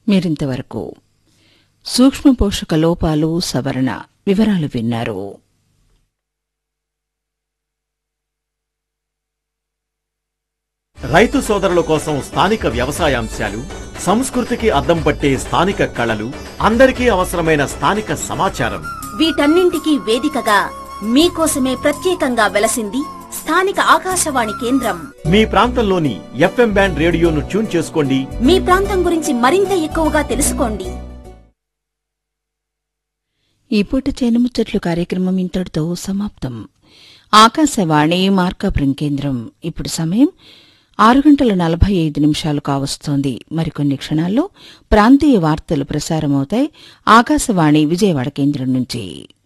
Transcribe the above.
మీరింతవరకు సూక్ష్మ పోషక లోపాలు సవరణ వివరాలు విన్నారు. రైతు సోదరుల కోసం స్థానిక వ్యవసాయాంశాలు, సంస్కృతికి అద్దం పట్టే స్థానిక కళలు, అందరికీ అవసరమైన స్థానిక సమాచారం, వీటన్నింటికీ వేదికగా మీకోసమే ప్రత్యేకంగా వెలసింది స్థానిక ఆకాశవాణి కేంద్రం. మీ ప్రాంతంలోని FM బ్యాండ్ రేడియోను ట్యూన్ చేసుకోండి. మీ ప్రాంతం గురించి మరింత ఎక్కువగా తెలుసుకోండి. ఈ పూట చేనుముచ్చట్లు కార్యక్రమం ఇంతటితో సమాప్తం. ఆకాశవాణి మార్కాపురం కేంద్రం. ఇప్పుడు సమయం 6:45 కావస్తోంది. మరికొన్ని క్షణాల్లో ప్రాంతీయ వార్తలు ప్రసారమవుతాయి ఆకాశవాణి విజయవాడ కేంద్రం నుంచి.